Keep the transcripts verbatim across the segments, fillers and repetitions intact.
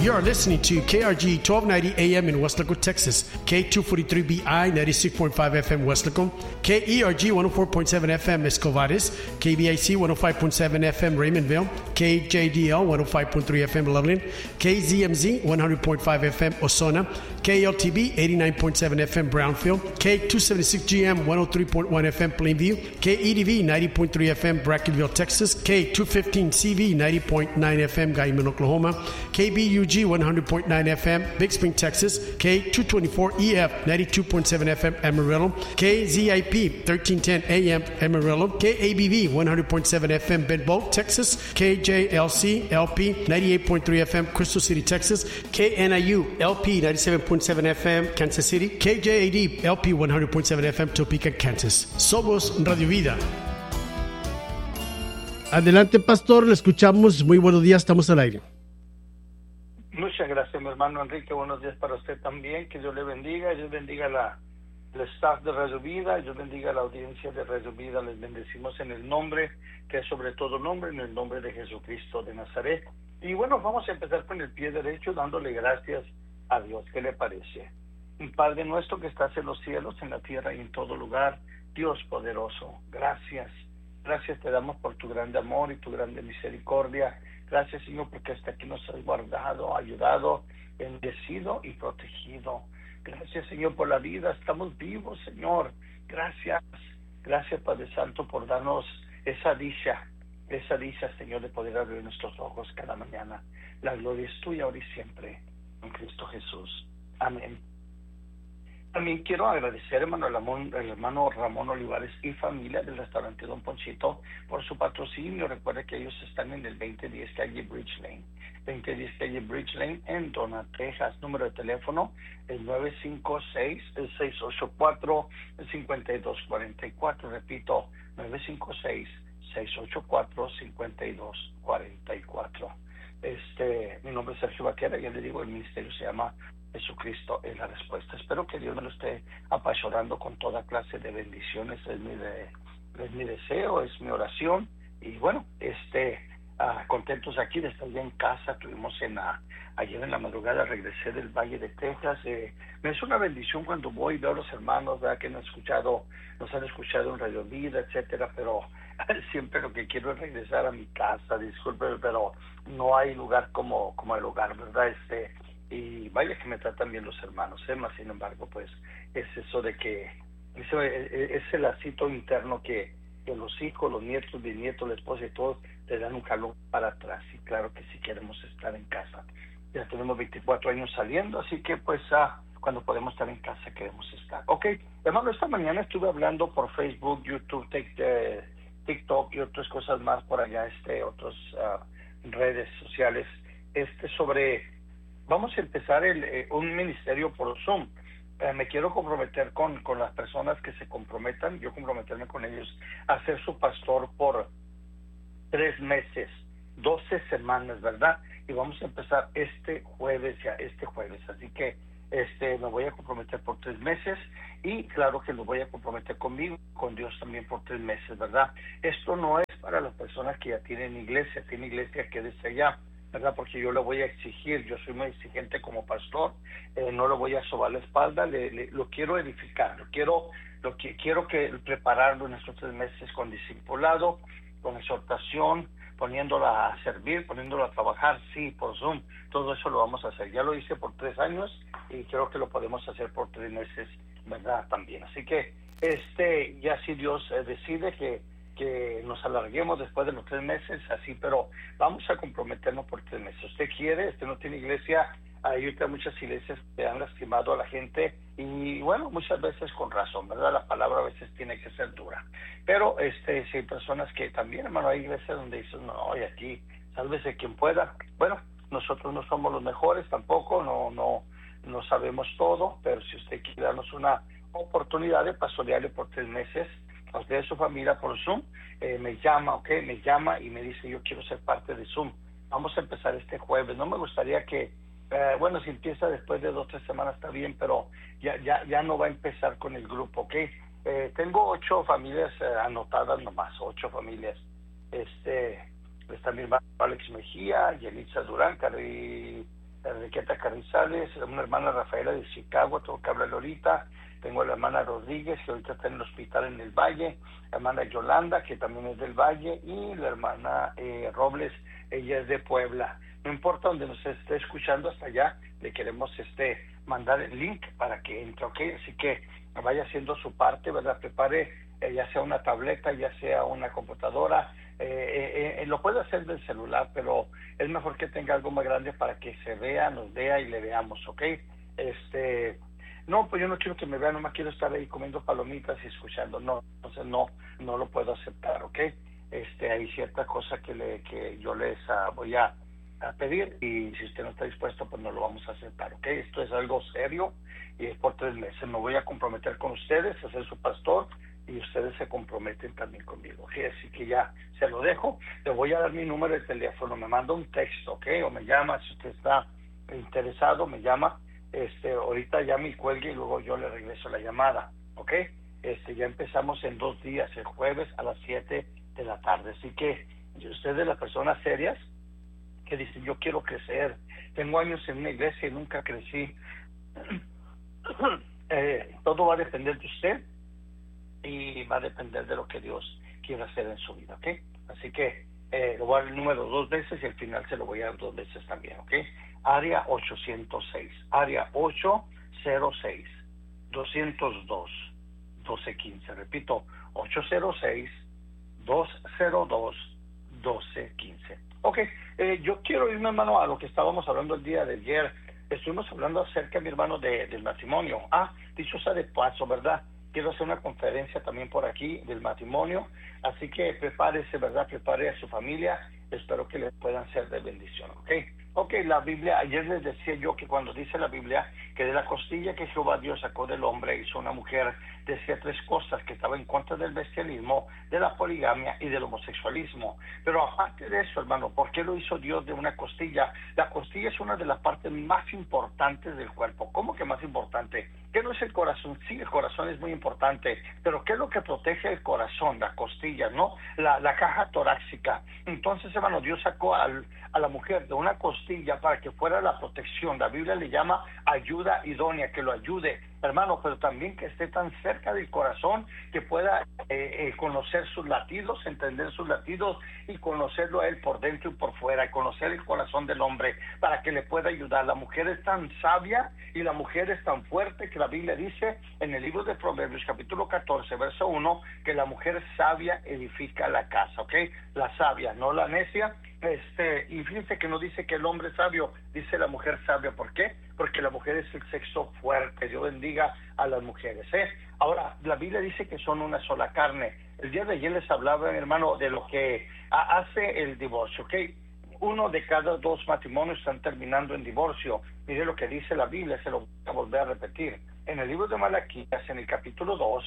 You are listening to K R G twelve ninety A M in Weslaco, Texas, K two forty-three B I ninety-six point five F M Weslaco, K E R G one oh four point seven F M Escovares, K B I C one oh five point seven F M Raymondville, K J D L one oh five point three F M Loveland, K Z M Z one hundred point five F M Ozona, K L T B eighty-nine point seven F M Brownfield, K two seventy-six G M one oh three point one F M Plainview, K E D V ninety point three F M Brackenville, Texas, K two fifteen C V ninety point nine F M Guyman, Oklahoma, K B U G one hundred point nine F M Big Spring, Texas, K two twenty-four E F ninety-two point seven F M Amarillo, K Z I P thirteen ten A M Amarillo, K A B V one hundred point seven F M Bedboe, Texas, K J L C L P ninety-eight point three F M Crystal City, Texas, K N I U L P ninety-seven point seven F M Kansas City, K J A D L P one hundred point seven F M Topeka, Kansas. Somos Radio Vida. Adelante, pastor, le escuchamos. Muy buenos días, estamos al aire. Muchas gracias, mi hermano Enrique. Buenos días para usted también. Que Dios le bendiga. Dios bendiga la, el staff de Radio Vida. Dios bendiga la audiencia de Radio Vida. Les bendecimos en el nombre, que es sobre todo nombre, en el nombre de Jesucristo de Nazaret. Y bueno, vamos a empezar con el pie derecho, dándole gracias a Dios. ¿Qué le parece? Padre nuestro que estás en los cielos, en la tierra y en todo lugar, Dios poderoso, gracias. Gracias te damos por tu grande amor y tu grande misericordia. Gracias, Señor, porque hasta aquí nos has guardado, ayudado, bendecido y protegido. Gracias, Señor, por la vida. Estamos vivos, Señor. Gracias. Gracias, Padre Santo, por darnos esa dicha, esa dicha, Señor, de poder abrir nuestros ojos cada mañana. La gloria es tuya ahora y siempre, en Cristo Jesús. Amén. También quiero agradecer, hermano, al hermano Ramón Olivares y familia del restaurante Don Ponchito por su patrocinio. Recuerde que ellos están en el veinte diez calle Bridge Lane. veinte diez calle Bridge Lane en Donna, Texas. Número de teléfono el nueve cinco seis, seis ocho cuatro, cinco dos cuatro cuatro. Repito, nueve cinco seis, seis ocho cuatro, cinco dos cuatro cuatro. Este, mi nombre es Sergio Vaquera, ya le digo, el ministerio se llama Jesucristo es la respuesta. Espero que Dios me lo esté apasionando con toda clase de bendiciones. Es mi, de, es mi deseo, es mi oración. Y bueno, este, uh, contentos aquí de estar ya en casa. Tuvimos en la, ayer en la madrugada, regresé del Valle de Texas. Eh, me es una bendición cuando voy y veo a los hermanos, ¿verdad? Que nos han escuchado, nos han escuchado en Radio Vida, etcétera, pero siempre lo que quiero es regresar a mi casa. Disculpe, pero no hay lugar como, como el hogar, ¿verdad? Este, y vaya que me tratan bien los hermanos, ¿eh? Más sin embargo, pues es eso de que ese, ese lacito interno que, que los hijos, los nietos, bisnietos, la esposa y todos te dan un calor para atrás. Y claro que sí queremos estar en casa. Ya tenemos veinticuatro años saliendo, así que pues ah, cuando podemos estar en casa queremos estar. Ok, hermano, esta mañana estuve hablando por Facebook, YouTube, TikTok y otras cosas más por allá, este, otras uh, redes sociales, este sobre... Vamos a empezar el, eh, un ministerio por Zoom. Eh, me quiero comprometer con, con las personas que se comprometan, yo comprometerme con ellos a ser su pastor por tres meses, doce semanas, ¿verdad? Y vamos a empezar este jueves, ya este jueves. Así que este me voy a comprometer por tres meses y claro que lo voy a comprometer conmigo, con Dios también por tres meses, ¿verdad? Esto no es para las personas que ya tienen iglesia, tienen iglesia que desde allá, ¿verdad? Porque yo le voy a exigir, yo soy muy exigente como pastor, eh, no le voy a sobar la espalda, le, le, lo quiero edificar, lo quiero, lo que quiero que prepararlo en estos tres meses con discipulado, con exhortación, poniéndola a servir, poniéndola a trabajar, sí, por Zoom, todo eso lo vamos a hacer. Ya lo hice por tres años y creo que lo podemos hacer por tres meses, ¿verdad? También. Así que, este, ya si Dios eh, decide que que nos alarguemos después de los tres meses, así, pero vamos a comprometernos por tres meses. Usted quiere, usted no tiene iglesia, hay ahorita muchas iglesias que han lastimado a la gente y bueno, muchas veces con razón, ¿verdad? La palabra a veces tiene que ser dura. Pero este, si hay personas que también, hermano, hay iglesias donde dicen, no, y aquí, sálvese quien pueda. Bueno, nosotros no somos los mejores tampoco, no, no, no sabemos todo, pero si usted quiere darnos una oportunidad de pastorearle por tres meses, a usted y su familia por Zoom, eh, me llama, ok, me llama y me dice, yo quiero ser parte de Zoom. Vamos a empezar este jueves. No me gustaría que, eh, bueno, si empieza después de dos o tres semanas está bien, pero ya ya ya no va a empezar con el grupo, ok. Eh, tengo ocho familias eh, anotadas nomás, ocho familias. Este, está mi hermano Alex Mejía, Yelitza Durán, Cari, Enriqueta Carrizales, una hermana Rafaela de Chicago, tengo que hablarle ahorita. Tengo a la hermana Rodríguez, que ahorita está en el hospital en el Valle, la hermana Yolanda, que también es del Valle, y la hermana eh, Robles, ella es de Puebla. No importa donde nos esté escuchando, hasta allá le queremos este mandar el link para que entre, ¿ok? Así que vaya haciendo su parte, ¿verdad? Prepare eh, ya sea una tableta, ya sea una computadora, eh, eh, eh, lo puede hacer del celular, pero es mejor que tenga algo más grande para que se vea, nos vea y le veamos, ¿ok? Este... No, pues yo no quiero que me vean, nomás quiero estar ahí comiendo palomitas y escuchando. No, entonces no, no lo puedo aceptar, ¿ok? Este, hay ciertas cosas que le, que yo les uh, voy a, a pedir, y si usted no está dispuesto, pues no lo vamos a aceptar, ¿ok? Esto es algo serio y es por tres meses. Me voy a comprometer con ustedes a ser su pastor y ustedes se comprometen también conmigo, ¿ok? Así que ya se lo dejo. Le voy a dar mi número de teléfono, me manda un texto, ¿ok? O me llama, si usted está interesado, me llama. Este, ahorita ya me cuelgue y luego yo le regreso la llamada, ¿ok? Este, ya empezamos en dos días, el jueves a las siete de la tarde. Así que ustedes, las personas serias que dicen, yo quiero crecer, tengo años en una iglesia y nunca crecí, eh, todo va a depender de usted y va a depender de lo que Dios quiera hacer en su vida, ¿ok? Así que eh, le voy a dar el número dos veces y al final se lo voy a dar dos veces también, ¿ok? Área ochocientos seis, área ocho cero seis, doscientos dos, doce quince. Repito, ocho cero seis, dos cero dos, doce quince. Ok, eh, yo quiero irme, hermano, a lo que estábamos hablando el día de ayer. Estuvimos hablando acerca, mi hermano, de, del matrimonio. Ah, dicho sea de paso, ¿verdad? Quiero hacer una conferencia también por aquí del matrimonio. Así que prepárese, ¿verdad? Prepare a su familia. Espero que les puedan ser de bendición, ¿ok? Ok, la Biblia, ayer les decía yo que cuando dice la Biblia que de la costilla que Jehová Dios sacó del hombre hizo una mujer, decía tres cosas: que estaba en contra del bestialismo, de la poligamia y del homosexualismo. Pero aparte de eso, hermano, ¿por qué lo hizo Dios de una costilla? La costilla es una de las partes más importantes del cuerpo. ¿Cómo que más importante? ¿Qué no es el corazón? Sí, el corazón es muy importante, pero ¿qué es lo que protege el corazón? La costilla, ¿no? La, la caja torácica. Entonces, hermano, Dios sacó al, a la mujer de una costilla para que fuera la protección. La Biblia le llama ayuda idónea, que lo ayude, hermano, pero también que esté tan cerca del corazón que pueda eh, eh, conocer sus latidos, entender sus latidos y conocerlo a él por dentro y por fuera, y conocer el corazón del hombre para que le pueda ayudar. La mujer es tan sabia y la mujer es tan fuerte que la Biblia dice en el libro de Proverbios, capítulo catorce, verso uno, que la mujer sabia edifica la casa, ¿ok? La sabia, no la necia. Este, y fíjense que no dice que el hombre es sabio, dice la mujer sabia. ¿Por qué? Porque la mujer es el sexo fuerte. Dios bendiga a las mujeres, ¿eh? Ahora, la Biblia dice que son una sola carne. El día de ayer les hablaba, mi hermano, de lo que hace el divorcio, ¿ok? Uno de cada dos matrimonios están terminando en divorcio. Mire lo que dice la Biblia, se lo voy a volver a repetir. En el libro de Malaquías, en el capítulo dos,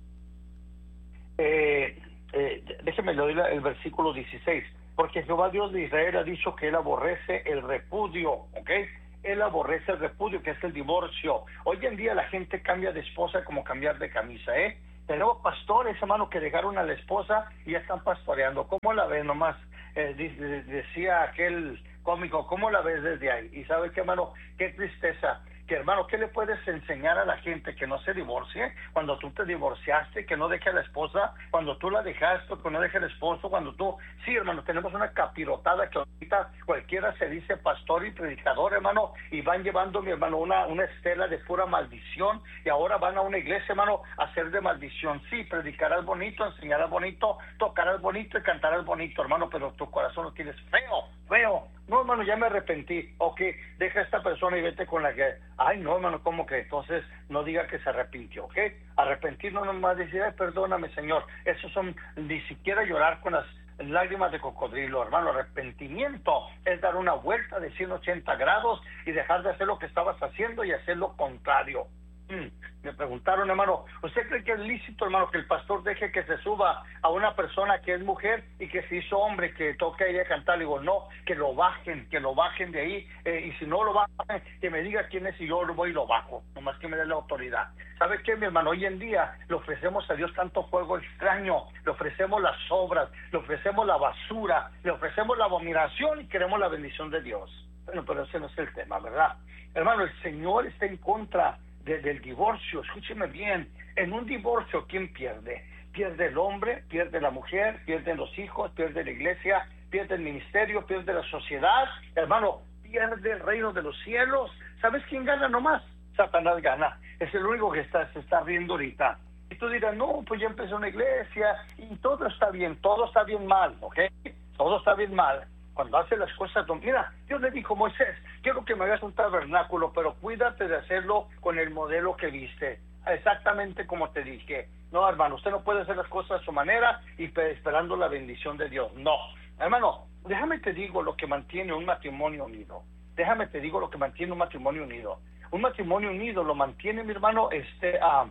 eh, eh, déjeme leer el versículo dieciséis. Porque Jehová Dios de Israel ha dicho que él aborrece el repudio, ¿ok? Él aborrece el repudio, que es el divorcio. Hoy en día la gente cambia de esposa como cambiar de camisa, ¿eh? Tenemos pastores, hermano, que dejaron a la esposa y ya están pastoreando. ¿Cómo la ves nomás? Eh, decía aquel cómico, ¿cómo la ves desde ahí? Y ¿sabe qué, hermano? Qué tristeza. Que, hermano, ¿qué le puedes enseñar a la gente? Que no se divorcie cuando tú te divorciaste, que no deje a la esposa cuando tú la dejaste, que no deje al esposo cuando tú... Sí, hermano, tenemos una capirotada que ahorita cualquiera se dice pastor y predicador, hermano, y van llevando, mi hermano, una, una estela de pura maldición, y ahora van a una iglesia, hermano, a hacer de maldición. Sí, predicarás bonito, enseñarás bonito, tocarás bonito y cantarás bonito, hermano, pero tu corazón lo tienes feo, feo. No, hermano, ya me arrepentí. Ok, deja a esta persona y vete con la que... Ay, no, hermano, ¿cómo que? Entonces no diga que se arrepintió, ¿ok? Arrepentir no nomás decir, ay, perdóname, Señor. Eso son ni siquiera llorar con las lágrimas de cocodrilo, hermano. Arrepentimiento es dar una vuelta de ciento ochenta grados y dejar de hacer lo que estabas haciendo y hacer lo contrario. Me preguntaron, hermano, ¿usted cree que es lícito, hermano, que el pastor deje que se suba a una persona que es mujer y que se hizo hombre, que toque a ella cantar? Le digo, no, que lo bajen, que lo bajen de ahí, eh, y si no lo bajan, que me diga quién es y yo lo voy y lo bajo, nomás que me dé la autoridad. ¿Sabe qué, mi hermano? Hoy en día le ofrecemos a Dios tanto fuego extraño, le ofrecemos las obras, le ofrecemos la basura, le ofrecemos la abominación y queremos la bendición de Dios. Bueno, pero ese no es el tema, ¿verdad? Hermano, el Señor está en contra de, del divorcio. Escúcheme bien. En un divorcio, ¿quién pierde? Pierde el hombre, pierde la mujer, pierden los hijos, pierde la iglesia, pierde el ministerio, pierde la sociedad. Hermano, pierde el reino de los cielos. ¿Sabes quién gana nomás? Satanás gana. Es el único que está, se está riendo ahorita. Y tú dirás, no, pues ya empezó una iglesia y todo está bien, todo está bien mal, ¿ok? Todo está bien mal. Cuando hace las cosas, mira, Dios le dijo, Moisés, quiero que me hagas un tabernáculo, pero cuídate de hacerlo con el modelo que viste, exactamente como te dije. No, hermano, usted no puede hacer las cosas a su manera y esperando la bendición de Dios. No, hermano, déjame te digo lo que mantiene un matrimonio unido. Déjame te digo lo que mantiene un matrimonio unido. Un matrimonio unido lo mantiene, mi hermano, este, uh,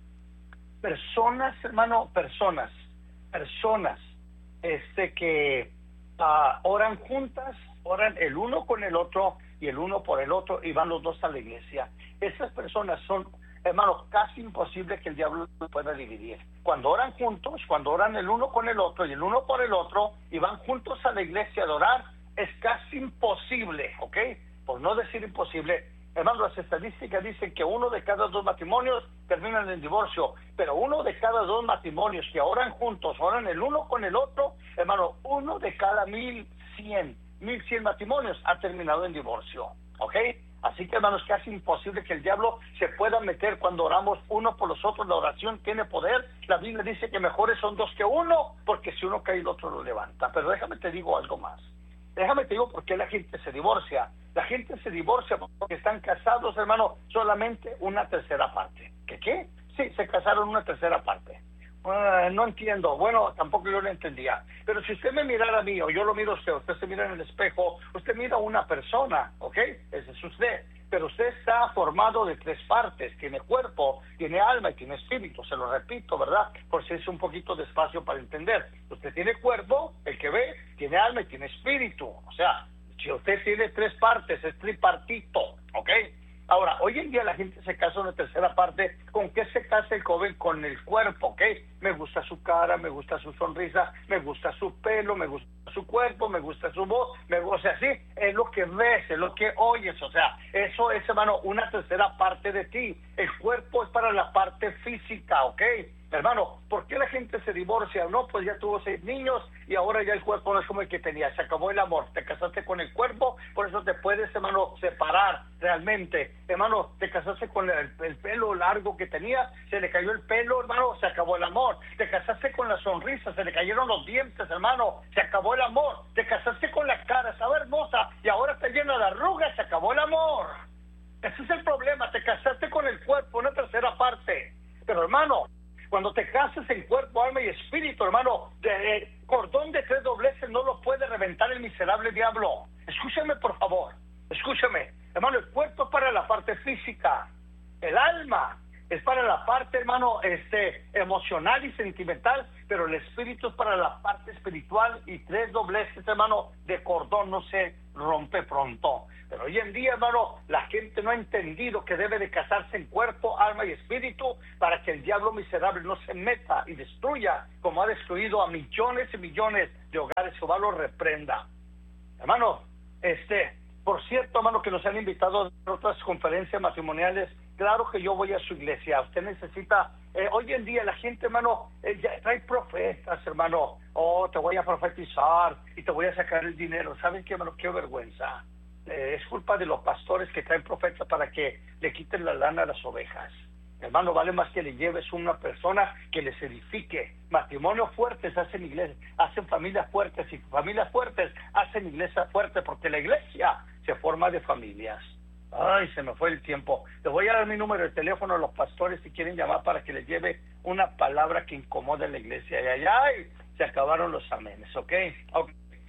personas, hermano, personas, personas, este, que uh, oran juntas, oran el uno con el otro y el uno por el otro y van los dos a la iglesia. Esas personas son, hermano, casi imposible que el diablo pueda dividir. Cuando oran juntos, cuando oran el uno con el otro y el uno por el otro y van juntos a la iglesia a adorar, es casi imposible, ¿ok? Por no decir imposible. Hermano, las estadísticas dicen que uno de cada dos matrimonios terminan en divorcio, pero uno de cada dos matrimonios que oran juntos, oran el uno con el otro, hermano, uno de cada mil cien, mil cien matrimonios ha terminado en divorcio, ¿ok? Así que, hermanos, es casi imposible que el diablo se pueda meter cuando oramos uno por los otros. La oración tiene poder. La Biblia dice que mejores son dos que uno, porque si uno cae el otro lo levanta. Pero déjame te digo algo más. Déjame te digo por qué la gente se divorcia. La gente se divorcia porque están casados, hermano, solamente una tercera parte. ¿Qué qué? Sí, se casaron una tercera parte. Uh, no entiendo. Bueno, tampoco yo lo entendía. Pero si usted me mirara a mí o yo lo miro a usted, usted se mira en el espejo, usted mira a una persona, ¿ok? Ese es usted. Pero usted está formado de tres partes. Tiene cuerpo, tiene alma y tiene espíritu. Se lo repito, ¿verdad? Por si es un poquito despacio para entender. Usted tiene cuerpo, el que ve, tiene alma y tiene espíritu. O sea, si usted tiene tres partes, es tripartito, ¿ok? Ahora, hoy en día la gente se casa en una tercera parte. ¿Con qué se casa el joven? Con el cuerpo, ¿ok? Me gusta su cara, me gusta su sonrisa, me gusta su pelo, me gusta su cuerpo, me gusta su voz, me, o sea, sí, es lo que ves, es lo que oyes, o sea, eso es, hermano, una tercera parte de ti. El cuerpo es para la parte física, ¿ok? Hermano, ¿por qué la gente se divorcia? No, pues ya tuvo seis niños y ahora ya el cuerpo no es como el que tenía. Se acabó el amor. Te casaste con el cuerpo, por eso te puedes, hermano, separar realmente. Hermano, te casaste con el, el pelo largo que tenía, se le cayó el pelo, hermano, se acabó el amor. Te casaste con la sonrisa, se le cayeron los dientes, hermano, se acabó el amor. Te casaste con la cara, estaba hermosa y ahora está llena de arrugas, se acabó el amor. Ese es el problema. Te casaste con el cuerpo, una tercera parte. Pero, hermano, cuando te casas en cuerpo, alma y espíritu, hermano, de eh, cordón de tres dobleces no lo puede reventar el miserable diablo. Escúchame, por favor. Escúchame. Hermano, el cuerpo es para la parte física. El alma es para la parte, hermano, este, emocional y sentimental, pero el espíritu es para la parte espiritual y tres dobleces, hermano, de cordón no se rompe pronto. Pero hoy en día, hermano, la gente no ha entendido que debe de casarse en cuerpo, alma y espíritu para que el diablo miserable no se meta y destruya como ha destruido a millones y millones de hogares. Jehová lo reprenda. Hermano, este, por cierto, hermano, que nos han invitado a otras conferencias matrimoniales. Claro que yo voy a su iglesia. Usted necesita, eh, hoy en día la gente, hermano, eh, ya trae profetas, hermano. Oh, te voy a profetizar y te voy a sacar el dinero. ¿Saben qué, hermano? Qué vergüenza. Eh, es culpa de los pastores que traen profetas para que le quiten la lana a las ovejas. Hermano, vale más que le lleves una persona que les edifique. Matrimonios fuertes hacen iglesia, hacen familias fuertes, y familias fuertes hacen iglesia fuerte, porque la iglesia se forma de familias. Ay, se me fue el tiempo. Les voy a dar mi número de teléfono a los pastores si quieren llamar para que les lleve una palabra que incomode a la iglesia. Y allá ay, se acabaron los amenes, ¿ok? Ok.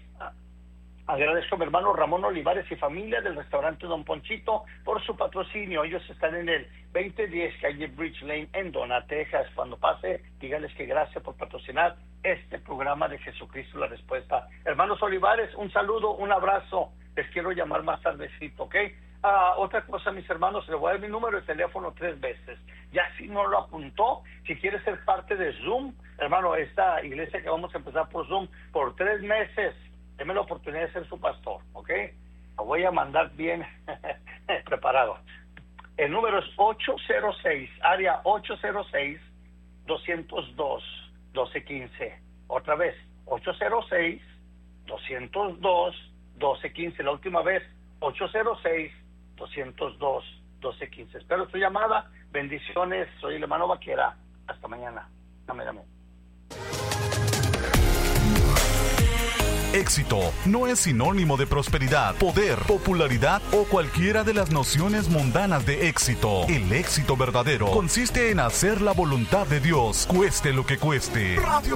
Agradezco a mi hermano Ramón Olivares y familia del restaurante Don Ponchito por su patrocinio. Ellos están en el veinte diez calle Bridge Lane en Donna, Texas. Cuando pase, díganles que gracias por patrocinar este programa de Jesucristo la Respuesta. Hermanos Olivares, un saludo, un abrazo. Les quiero llamar más tardecito, ¿ok? Uh, otra cosa, mis hermanos, les voy a dar mi número de teléfono tres veces. Ya si no lo apuntó, si quiere ser parte de Zoom, hermano, esta iglesia que vamos a empezar por Zoom por tres meses, deme la oportunidad de ser su pastor, ¿ok? Lo voy a mandar bien preparado. El número es ocho cero seis, área ocho cero seis, dos cero dos, uno dos uno cinco. Otra vez, ocho cero seis, dos cero dos, uno dos uno cinco. La última vez, ocho cero seis, dos cero dos, uno dos uno cinco. Espero tu llamada. Bendiciones. Soy el hermano Vaquera. Hasta mañana. Amén, amén. Éxito no es sinónimo de prosperidad, poder, popularidad o cualquiera de las nociones mundanas de éxito. El éxito verdadero consiste en hacer la voluntad de Dios, cueste lo que cueste. Radio